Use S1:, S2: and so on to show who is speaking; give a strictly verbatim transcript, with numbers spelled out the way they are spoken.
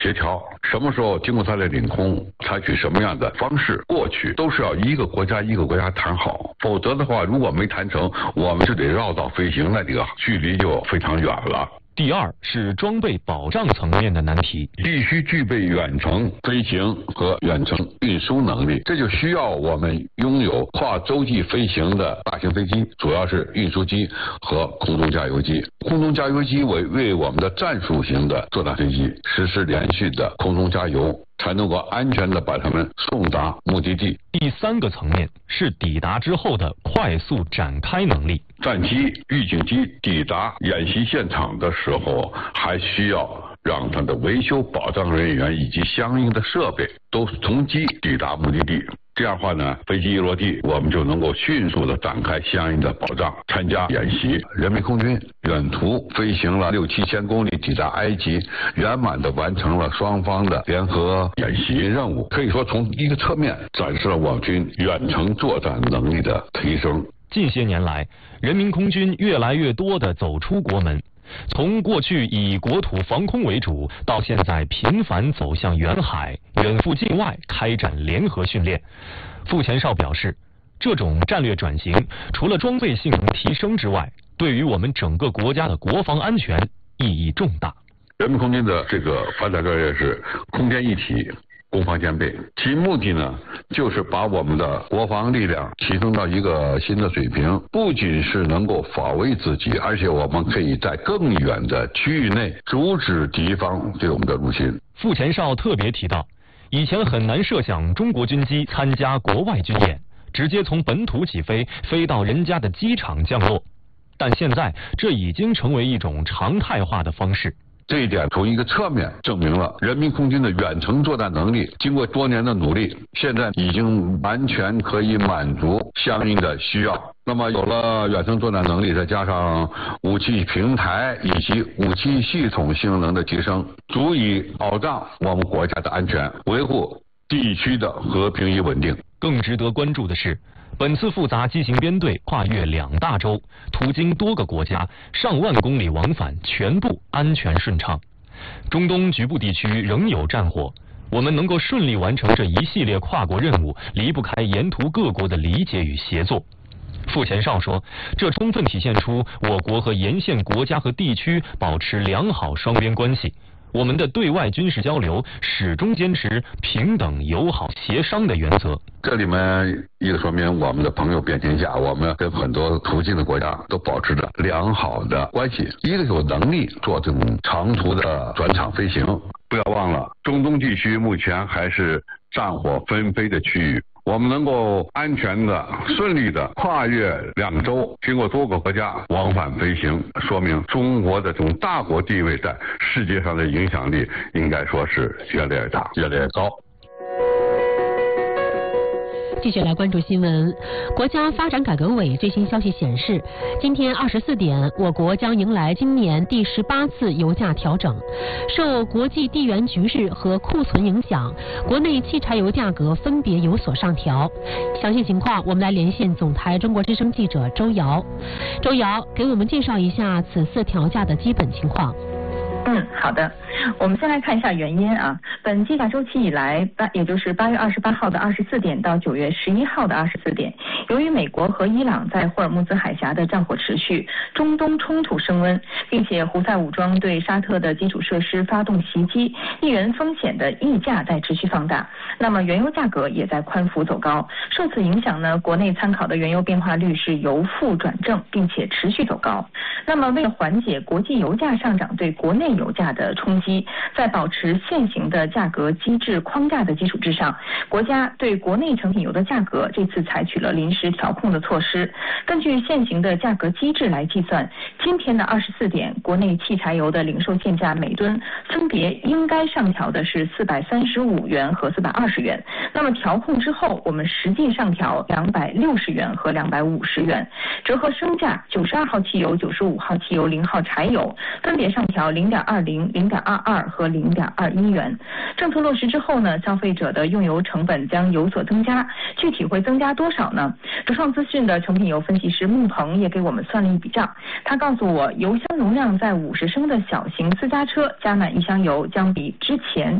S1: 协调，什么时候经过它的领空，采取什么样的方式过去，都是要一个国家一个国家谈好，否则的话，如果没谈成，我们就得绕道飞行，那这个距离就非常远了。
S2: 第二是装备保障层面的难题，
S1: 必须具备远程飞行和远程运输能力，这就需要我们拥有跨洲际飞行的大型飞机，主要是运输机和空中加油机。空中加油机为为我们的战术型的作战飞机实施连续的空中加油，才能够安全的把它们送达目的地。
S2: 第三个层面是抵达之后的快速展开能力。
S1: 战机、预警机抵达演习现场的时候，还需要让它的维修保障人员以及相应的设备都从机抵达目的地。这样的话呢，飞机一落地，我们就能够迅速的展开相应的保障，参加演习。人民空军远途飞行了六七千公里，抵达埃及，圆满的完成了双方的联合演习任务。可以说，从一个侧面展示了我军远程作战能力的提升。
S2: 近些年来，人民空军越来越多地走出国门，从过去以国土防空为主，到现在频繁走向远海、远赴境外开展联合训练。傅前哨表示，这种战略转型除了装备性能提升之外，对于我们整个国家的国防安全意义重大。
S1: 人民空军的这个发展战略是空天一体，攻防兼备，其目的呢，就是把我们的国防力量提升到一个新的水平，不仅是能够保卫自己，而且我们可以在更远的区域内阻止敌方对我们的入侵。
S2: 傅前哨特别提到，以前很难设想中国军机参加国外军演，直接从本土起飞，飞到人家的机场降落，但现在这已经成为一种常态化的方式。
S1: 这一点从一个侧面证明了人民空军的远程作战能力，经过多年的努力，现在已经完全可以满足相应的需要。那么有了远程作战能力，再加上武器平台以及武器系统性能的提升，足以保障我们国家的安全，维护地区的和平与稳定。
S2: 更值得关注的是，本次复杂机型编队跨越两大洲，途经多个国家，上万公里往返全部安全顺畅。中东局部地区仍有战火，我们能够顺利完成这一系列跨国任务，离不开沿途各国的理解与协作。傅前哨说，这充分体现出我国和沿线国家和地区保持良好双边关系。我们的对外军事交流始终坚持平等、友好、协商的原则。
S1: 这里面一个说明我们的朋友遍天下，我们跟很多途径的国家都保持着良好的关系。一个有能力做这种长途的转场飞行，不要忘了，中东地区目前还是战火纷飞的区域。我们能够安全的、顺利的跨越两洲，经过多个国家往返飞行，说明中国的这种大国地位在世界上的影响力应该说是越来越大、越来越高。
S3: 继续来关注新闻。国家发展改革委最新消息显示，今天二十四点，我国将迎来今年第十八次油价调整。受国际地缘局势和库存影响，国内汽柴油价格分别有所上调。详细情况，我们来连线总台中国之声记者周瑶。周瑶，给我们介绍一下此次调价的基本情况。
S4: 嗯，好的，我们先来看一下原因啊。本计价周期以来，八也就是八月二十八号的二十四点到九月十一号的二十四点，由于美国和伊朗在霍尔木兹海峡的战火持续，中东冲突升温，并且胡塞武装对沙特的基础设施发动袭击，地缘风险的溢价在持续放大。那么原油价格也在宽幅走高，受此影响呢，国内参考的原油变化率是由负转正，并且持续走高。那么为了缓解国际油价上涨对国内油价的冲击，在保持现行的价格机制框架的基础之上，国家对国内成品油的价格这次采取了临时调控的措施。根据现行的价格机制来计算，今天的二十四点，国内汽柴油的零售现价每吨分别应该上调的是四百三十五元和四百二十元。那么调控之后，我们实际上调两百六十元和两百五十元。折合升价，九十二号汽油、九十五号汽油、零号柴油分别上调零点二零、零点二二和零点二一元。 政策落实之后呢，消费者的用油成本将有所增加，具体会增加多少呢？独创资讯的成品油分析师穆鹏也给我们算了一笔账，他告诉我，油箱容量在五十升的小型私家车加满一箱油将比之前